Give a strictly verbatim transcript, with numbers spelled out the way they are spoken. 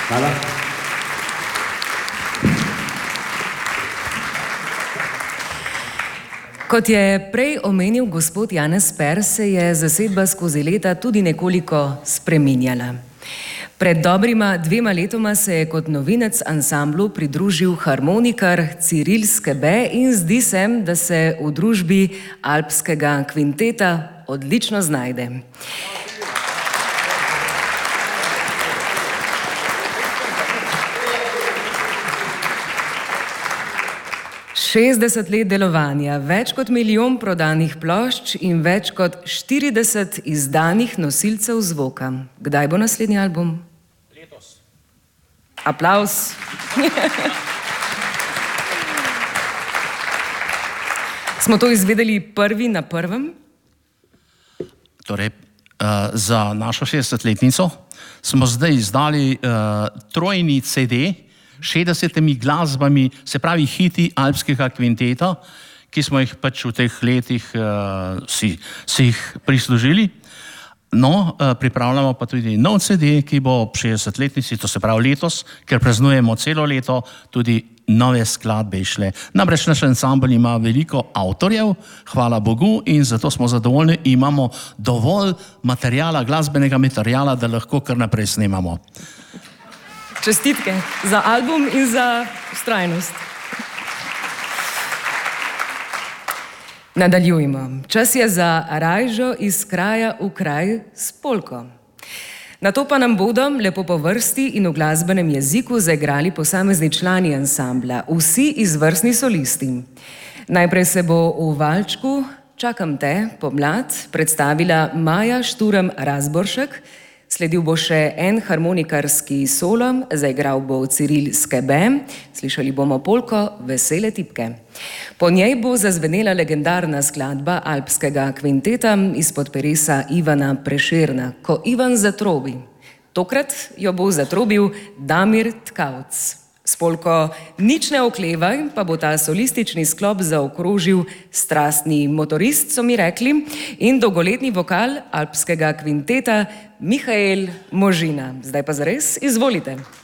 Hvala. Kot je prej omenil gospod Janez Per, se je zasedba skozi leta tudi nekoliko spreminjala. Pred dobrima dvema letoma se je kot novinec ansamblu pridružil harmonikar Ciril Skebe in zdi se, da se v družbi alpskega kvinteta odlično znajde. šestdeset let delovanja, več kot milijon prodanih plošč in več kot štirideset izdanih nosilcev zvoka. Kdaj bo naslednji album? Letos. Aplavz. Smo to izvedeli prvi na prvem? Torej, uh, za našo šestdesetletnico smo zdaj izdali uh, trojni C D šestdesetimi glasbami, se pravi hiti alpskega kvinteta, ki smo jih pač v teh letih uh, si, si jih prislužili. No, uh, pripravljamo pa tudi nov C D, ki bo ob šestdesetletnici, to se pravi letos, ker praznujemo celo leto, tudi nove skladbe išle. Namreč naš ansambl ima veliko avtorjev, hvala Bogu, in zato smo zadovoljni, imamo dovolj materijala, glasbenega materijala, da lahko kar naprej snemamo. Čestitke za album in za vztrajnost. Nadaljujmo. Čas je za rajžo iz kraja v kraj s polko. Nato pa nam bodo lepo po vrsti in v glasbenem jeziku zaigrali posamezni člani ansambla, vsi izvrstni solisti. Najprej se bo v valčku Čakam te, pomlad, predstavila Maja Šturm Razboršek, sledil bo še en harmonikarski solo, zaigral bo Ciril Skebe, slišali bomo polko Vesele tipke. Po njej bo zazvenela legendarna skladba alpskega kvinteta izpod peresa Ivana Prešerna, Ko Ivan zatrobi. Tokrat jo bo zatrobil Damir Tkavc. S polko Nič ne oklevaj pa bo ta solistični sklop zaokrožil strastni motorist, so mi rekli, in dolgoletni vokal alpskega kvinteta Mihael Možina. Zdaj pa zares, izvolite.